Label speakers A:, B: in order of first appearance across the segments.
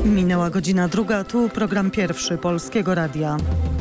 A: Minęła godzina 2, tu program pierwszy Polskiego Radia.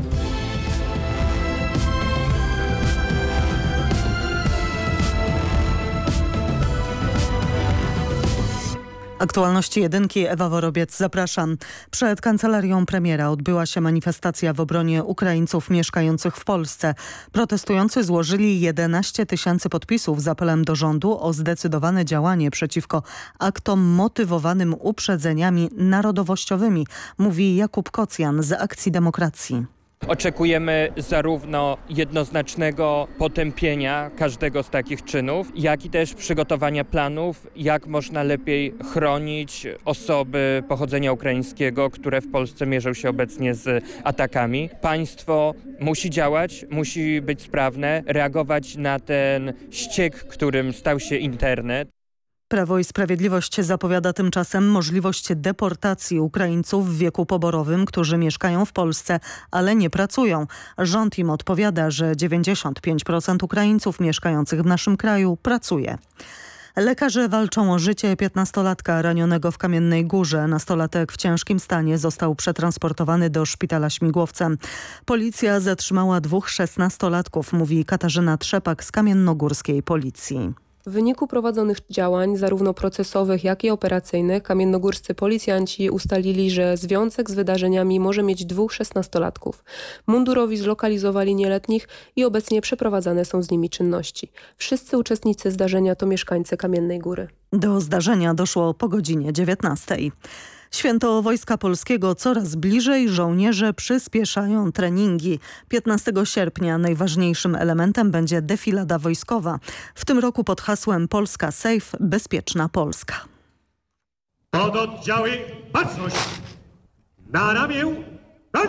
A: Aktualności jedynki, Ewa Worobiec, zapraszam. Przed kancelarią premiera odbyła się manifestacja w obronie Ukraińców mieszkających w Polsce. Protestujący złożyli 11 tysięcy podpisów z apelem do rządu o zdecydowane działanie przeciwko aktom motywowanym uprzedzeniami narodowościowymi, mówi Jakub Kocjan z Akcji Demokracji.
B: Oczekujemy zarówno jednoznacznego potępienia każdego z takich czynów, jak i też przygotowania planów, jak można lepiej chronić osoby pochodzenia ukraińskiego, które w Polsce mierzą się obecnie z atakami. Państwo musi działać, musi być sprawne, reagować na ten ściek, którym stał się internet.
A: Prawo i Sprawiedliwość zapowiada tymczasem możliwość deportacji Ukraińców w wieku poborowym, którzy mieszkają w Polsce, ale nie pracują. Rząd im odpowiada, że 95% Ukraińców mieszkających w naszym kraju pracuje. Lekarze walczą o życie 15-latka ranionego w Kamiennej Górze. Nastolatek w ciężkim stanie został przetransportowany do szpitala Śmigłowcem. Policja zatrzymała 2 16-latków, mówi Katarzyna Trzepak z kamiennogórskiej policji.
C: W wyniku prowadzonych działań, zarówno procesowych, jak i operacyjnych, kamiennogórscy policjanci ustalili, że związek z wydarzeniami może mieć 2 16-latków. Mundurowi zlokalizowali nieletnich i obecnie przeprowadzane są z nimi czynności. Wszyscy uczestnicy zdarzenia to mieszkańcy Kamiennej Góry.
A: Do zdarzenia doszło po godzinie 19. Święto Wojska Polskiego coraz bliżej, żołnierze przyspieszają treningi. 15 sierpnia najważniejszym elementem będzie defilada wojskowa. W tym roku pod hasłem Polska Safe, bezpieczna Polska.
D: Pododdziały, baczność! Na ramię, broń!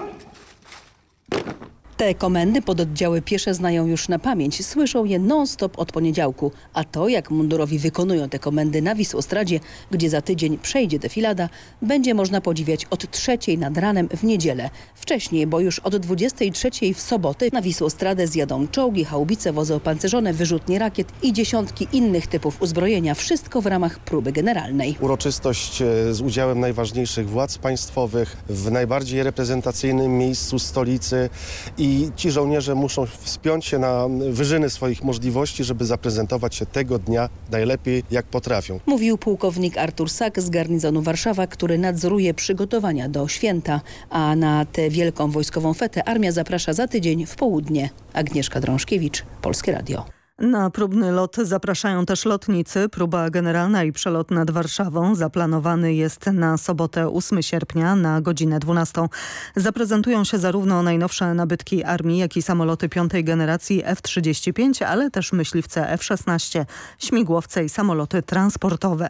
E: Te komendy pododdziały piesze znają już na pamięć. Słyszą je non-stop od poniedziałku. A to, jak mundurowi wykonują te komendy na Wisłostradzie, gdzie za tydzień przejdzie defilada, będzie można podziwiać od 3:00 nad ranem w niedzielę. Wcześniej, bo już od 23:00 w sobotę na Wisłostradę zjadą czołgi, haubice, wozy opancerzone, wyrzutnie rakiet i dziesiątki innych typów uzbrojenia. Wszystko w ramach próby generalnej.
F: Uroczystość z udziałem najważniejszych władz państwowych w najbardziej reprezentacyjnym miejscu stolicy i ci żołnierze muszą wspiąć się na wyżyny swoich możliwości, żeby zaprezentować się tego dnia najlepiej jak potrafią.
E: Mówił pułkownik Artur Sak z garnizonu Warszawa, który nadzoruje przygotowania do święta. A na tę wielką wojskową fetę armia zaprasza za tydzień w południe. Agnieszka Drążkiewicz, Polskie Radio.
A: Na próbny lot zapraszają też lotnicy. Próba generalna i przelot nad Warszawą zaplanowany jest na sobotę 8 sierpnia na godzinę 12. Zaprezentują się zarówno najnowsze nabytki armii, jak i samoloty 5. generacji F-35, ale też myśliwce F-16, śmigłowce i samoloty transportowe.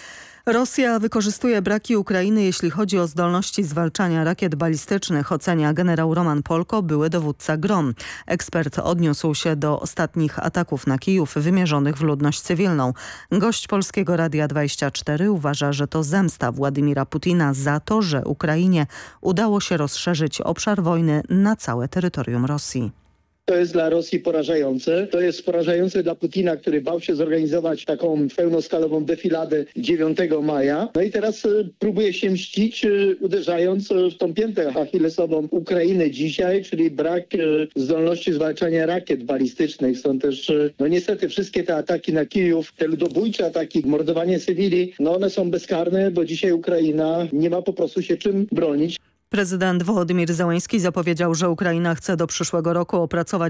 A: Rosja wykorzystuje braki Ukrainy, jeśli chodzi o zdolności zwalczania rakiet balistycznych, ocenia generał Roman Polko, były dowódca GROM. Ekspert odniósł się do ostatnich ataków na Kijów wymierzonych w ludność cywilną. Gość Polskiego Radia 24 uważa, że to zemsta Władimira Putina za to, że Ukrainie udało się rozszerzyć obszar wojny na całe terytorium Rosji.
G: To jest dla Rosji porażające. To jest porażające dla Putina, który bał się zorganizować taką pełnoskalową defiladę 9 maja. No i teraz próbuje się mścić, uderzając w tą piętę achillesową Ukrainy dzisiaj, czyli brak zdolności zwalczania rakiet balistycznych. Są też, no niestety wszystkie te ataki na Kijów, te ludobójcze ataki, mordowanie cywili, no one są bezkarne, bo dzisiaj Ukraina nie ma po prostu się czym bronić.
A: Prezydent Wołodymyr Zełenski zapowiedział, że Ukraina chce do przyszłego roku opracować